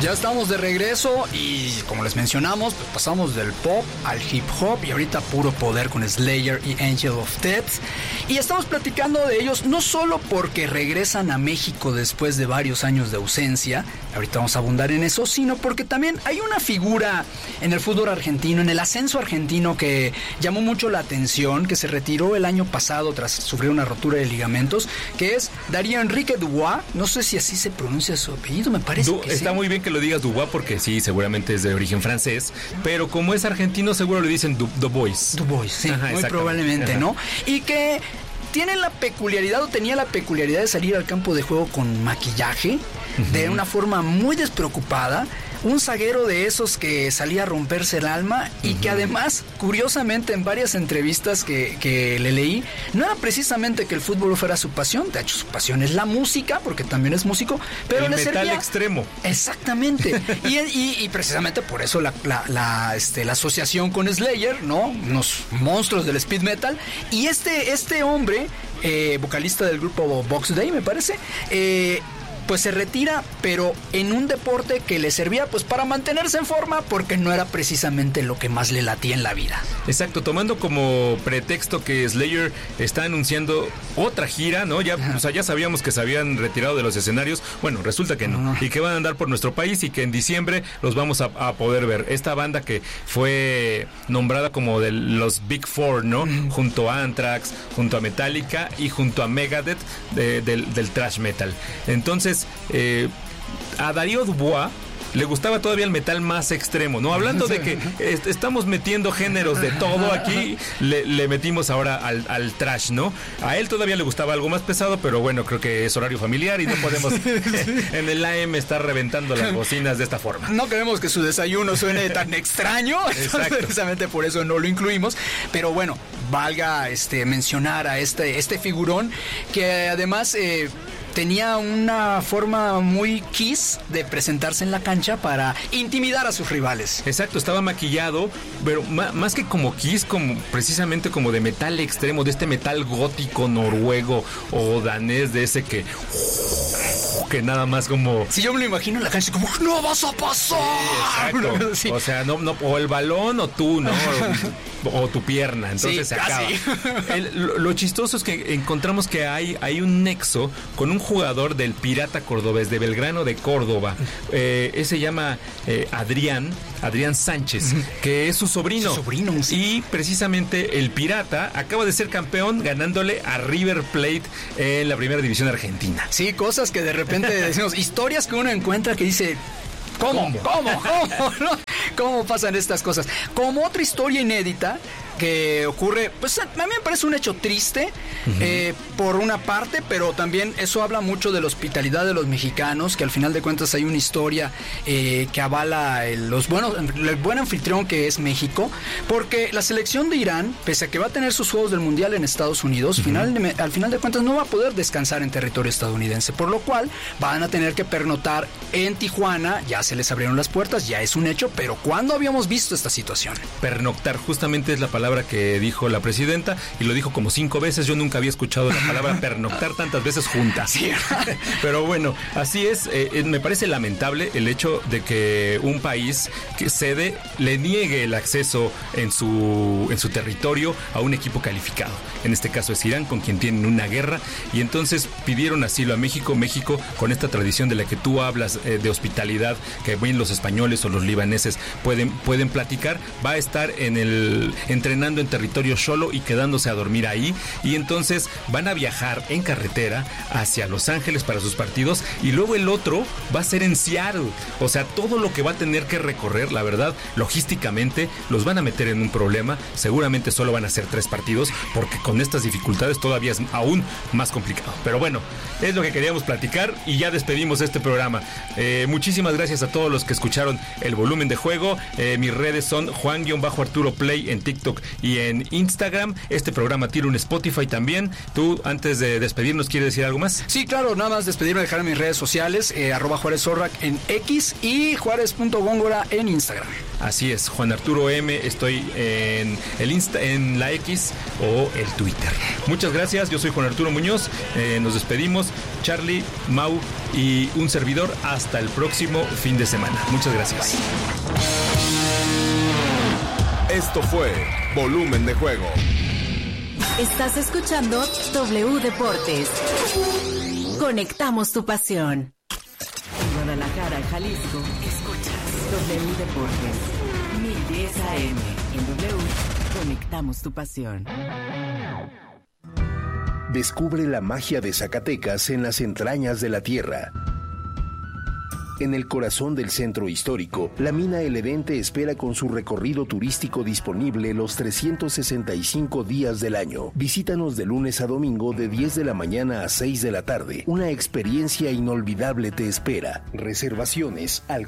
Ya estamos de regreso y como les mencionamos, pues pasamos del pop al hip hop y ahorita puro poder con Slayer y Angel of Death. Y estamos platicando de ellos no solo porque regresan a México después de varios años de ausencia, ahorita vamos a abundar en eso, sino porque también hay una figura en el fútbol argentino, en el ascenso argentino que llamó mucho la atención, que se retiró el año pasado tras sufrir una rotura de ligamentos, que es Darío Enrique Dubois. No sé si así se pronuncia su apellido, me parece que está sí. Muy bien que lo digas Dubois porque sí, seguramente es de origen francés, pero como es argentino seguro le dicen Dubois. Dubois, sí, ajá, muy probablemente, ajá. ¿No? Y que tiene la peculiaridad o tenía la peculiaridad de salir al campo de juego con maquillaje, de una forma muy despreocupada. Un zaguero de esos que salía a romperse el alma y que además, curiosamente, en varias entrevistas que le leí, no era precisamente que el fútbol fuera su pasión. De hecho, su pasión es la música, porque también es músico, pero el le metal servía extremo. Exactamente. y precisamente por eso la asociación con Slayer, ¿no? Unos monstruos del speed metal. Y este hombre, vocalista del grupo Box Day, me parece, pues se retira, pero en un deporte que le servía pues para mantenerse en forma, porque no era precisamente lo que más le latía en la vida. Exacto, tomando como pretexto que Slayer está anunciando otra gira, ¿no? Ya, o sea, ya sabíamos que se habían retirado de los escenarios, bueno, resulta que no, y que van a andar por nuestro país y que en diciembre los vamos a poder ver. Esta banda que fue nombrada como de los Big Four, ¿no? Junto a Anthrax, junto a Metallica y junto a Megadeth del thrash metal. Entonces, a Darío Dubois le gustaba todavía el metal más extremo, ¿no? Hablando de que estamos metiendo géneros de todo aquí, le metimos ahora al thrash, ¿no? A él todavía le gustaba algo más pesado, pero bueno, creo que es horario familiar y no podemos en el AM estar reventando las bocinas de esta forma. No queremos que su desayuno suene tan extraño, precisamente por eso no lo incluimos, pero bueno, valga mencionar a este figurón que además tenía una forma muy Kiss de presentarse en la cancha para intimidar a sus rivales. Exacto, estaba maquillado, pero más que como Kiss, como precisamente como de metal extremo, de este metal gótico noruego o danés, de ese que nada más como... Si yo me lo imagino en la cancha como ¡no vas a pasar! Sí, exacto. Sí. O sea, no, o el balón o tú, ¿no? O tu pierna, entonces sí, se acaba. Lo chistoso es que encontramos que hay un nexo con un jugador del Pirata Cordobés, de Belgrano de Córdoba. Se llama Adrián Sánchez, que es su sobrino. Sí. Y precisamente el Pirata acaba de ser campeón ganándole a River Plate en la primera división argentina. Sí, cosas que de repente decimos, historias que uno encuentra que dice... ¿Cómo? ¿No? ¿Cómo pasan estas cosas? Como otra historia inédita que ocurre, pues a mí me parece un hecho triste, por una parte, pero también eso habla mucho de la hospitalidad de los mexicanos, que al final de cuentas hay una historia que avala el buen anfitrión que es México, porque la selección de Irán, pese a que va a tener sus Juegos del Mundial en Estados Unidos, al final de cuentas no va a poder descansar en territorio estadounidense, por lo cual van a tener que pernoctar en Tijuana. Ya se les abrieron las puertas, ya es un hecho, pero ¿cuándo habíamos visto esta situación? Pernoctar, justamente es la palabra que dijo la presidenta, y lo dijo como 5 veces. Yo nunca había escuchado la palabra pernoctar tantas veces juntas. Sí. Pero bueno, así es. Me parece lamentable el hecho de que un país que sede le niegue el acceso en su territorio a un equipo calificado. En este caso es Irán, con quien tienen una guerra, y entonces pidieron asilo a México. México, con esta tradición de la que tú hablas, de hospitalidad, que bien los españoles o los libaneses pueden platicar, va a estar entrenando en territorio solo y quedándose a dormir ahí, y entonces van a viajar en carretera hacia Los Ángeles para sus partidos, y luego el otro va a ser en Seattle. O sea, todo lo que va a tener que recorrer, la verdad, logísticamente los van a meter en un problema. Seguramente solo van a ser 3 partidos, porque con estas dificultades todavía es aún más complicado. Pero bueno, es lo que queríamos platicar y ya despedimos este programa. Muchísimas gracias a todos los que escucharon el volumen de juego. Mis redes son Juan-Arturo Play en TikTok y en Instagram. Este programa tiene un Spotify también. Tú, antes de despedirnos, ¿quieres decir algo más? Sí, claro, nada más despedirme, dejar mis redes sociales, @Juárez Zorrac en X y Juárez.Góngora en Instagram. Así es, Juan Arturo M, estoy en en la X o el Twitter. Muchas gracias, yo soy Juan Arturo Muñoz, nos despedimos, Charlie, Mau y un servidor, hasta el próximo fin de semana. Muchas gracias. Esto fue Volumen de Juego. Estás escuchando W Deportes. Conectamos tu pasión. En Guadalajara, Jalisco, escuchas W Deportes. 1010 AM. En W, conectamos tu pasión. Descubre la magia de Zacatecas en las entrañas de la tierra. En el corazón del centro histórico, la mina El Edén te espera con su recorrido turístico disponible los 365 días del año. Visítanos de lunes a domingo de 10 de la mañana a 6 de la tarde. Una experiencia inolvidable te espera. Reservaciones al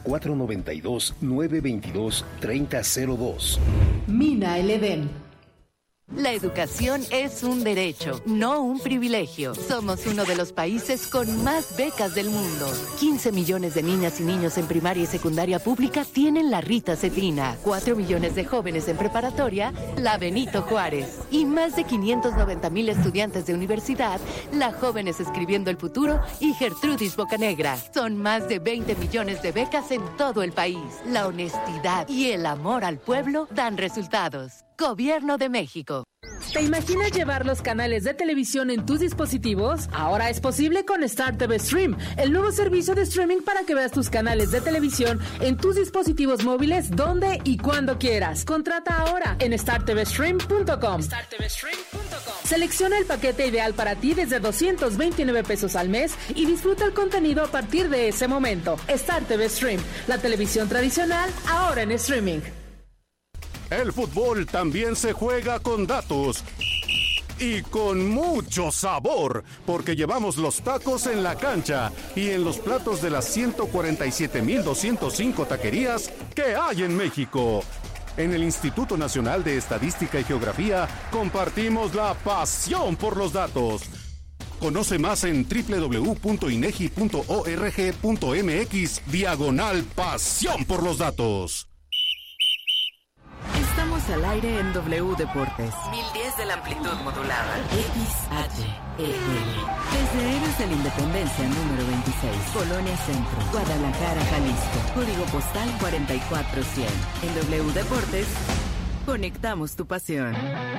492-922-3002. Mina El Edén. La educación es un derecho, no un privilegio. Somos uno de los países con más becas del mundo. 15 millones de niñas y niños en primaria y secundaria pública tienen la Rita Cetina. 4 millones de jóvenes en preparatoria, la Benito Juárez. Y más de 590,000 estudiantes de universidad, la Jóvenes Escribiendo el Futuro y Gertrudis Bocanegra. Son más de 20 millones de becas en todo el país. La honestidad y el amor al pueblo dan resultados. Gobierno de México. ¿Te imaginas llevar los canales de televisión en tus dispositivos? Ahora es posible con Star TV Stream, el nuevo servicio de streaming para que veas tus canales de televisión en tus dispositivos móviles donde y cuando quieras. Contrata ahora en startvstream.com. Selecciona el paquete ideal para ti desde 229 pesos al mes y disfruta el contenido a partir de ese momento. Star TV Stream, la televisión tradicional ahora en streaming. El fútbol también se juega con datos y con mucho sabor, porque llevamos los tacos en la cancha y en los platos de las 147,205 taquerías que hay en México. En el Instituto Nacional de Estadística y Geografía compartimos la pasión por los datos. Conoce más en www.inegi.org.mx/pasión por los datos. Estamos al aire en W Deportes. 1010 de la amplitud modulada. XHEL. Desde Héroes de la Independencia número 26. Colonia Centro. Guadalajara, Jalisco. Código postal 44100. En W Deportes, conectamos tu pasión.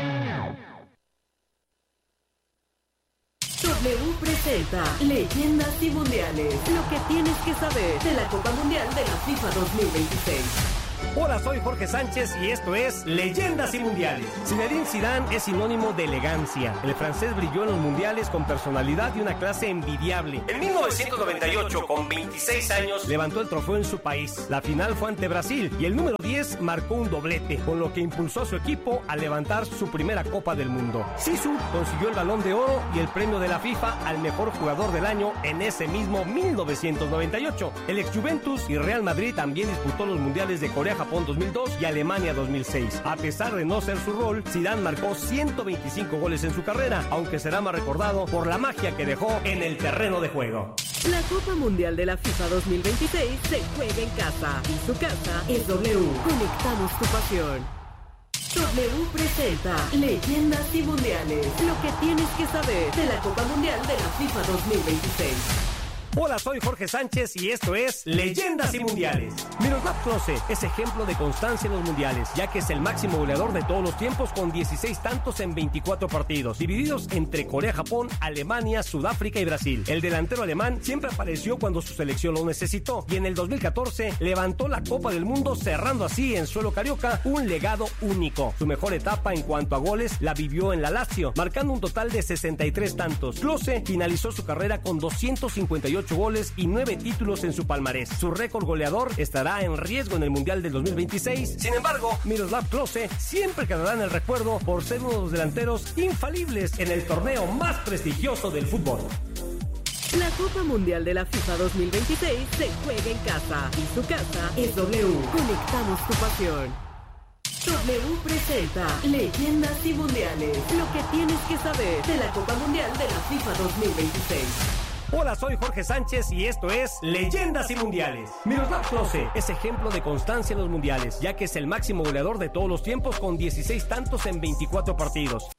W presenta Leyendas y Mundiales. Lo que tienes que saber de la Copa Mundial de la FIFA 2026. Hola, soy Jorge Sánchez y esto es Leyendas y Mundiales. Zinedine Zidane es sinónimo de elegancia. El francés brilló en los mundiales con personalidad y una clase envidiable. En 1998, con 26 años, levantó el trofeo en su país. La final fue ante Brasil y el número 10 marcó un doblete, con lo que impulsó a su equipo a levantar su primera Copa del Mundo. Zizou consiguió el Balón de Oro y el premio de la FIFA al mejor jugador del año en ese mismo 1998. El ex Juventus y Real Madrid también disputó los mundiales de Corea, Japón 2002 y Alemania 2006. A pesar de no ser su rol, Zidane marcó 125 goles en su carrera, aunque será más recordado por la magia que dejó en el terreno de juego. La Copa Mundial de la FIFA 2026 se juega en casa y su casa es W. Conectamos tu pasión. W presenta Leyendas y Mundiales. Lo que tienes que saber de la Copa Mundial de la FIFA 2026. Hola, soy Jorge Sánchez y esto es Leyendas y Mundiales. Miroslav Klose es ejemplo de constancia en los mundiales, ya que es el máximo goleador de todos los tiempos con 16 tantos en 24 partidos, divididos entre Corea, Japón, Alemania, Sudáfrica y Brasil. El delantero alemán siempre apareció cuando su selección lo necesitó y en el 2014 levantó la Copa del Mundo, cerrando así en suelo carioca un legado único. Su mejor etapa en cuanto a goles la vivió en la Lazio, marcando un total de 63 tantos. Klose finalizó su carrera con 258 goles y 9 títulos en su palmarés. Su récord goleador estará en riesgo en el Mundial del 2026. Sin embargo, Miroslav Klose siempre quedará en el recuerdo por ser uno de los delanteros infalibles en el torneo más prestigioso del fútbol. La Copa Mundial de la FIFA 2026 se juega en casa y su casa es W. Conectamos tu pasión. W presenta Leyendas y Mundiales. Lo que tienes que saber de la Copa Mundial de la FIFA 2026. Hola, soy Jorge Sánchez y esto es Leyendas y Mundiales. Miroslav Klose es ejemplo de constancia en los mundiales, ya que es el máximo goleador de todos los tiempos con 16 tantos en 24 partidos.